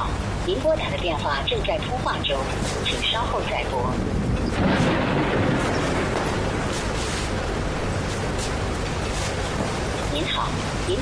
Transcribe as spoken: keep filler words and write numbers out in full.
好，您拨打的电话正在通话中，请稍后再拨。您好，您